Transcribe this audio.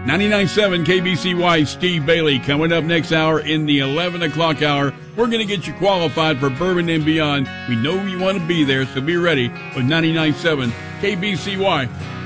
99.7 KBCY, Steve Bailey. Coming up next hour in the 11 o'clock hour, we're going to get you qualified for Bourbon and Beyond. We know you want to be there, so be ready with 99.7 KBCY.